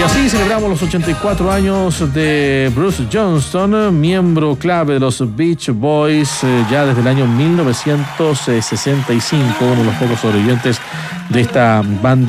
así celebramos los 84 años de Bruce Johnston, miembro clave de los Beach Boys ya desde el año 1965, uno de los pocos sobrevivientes de esta banda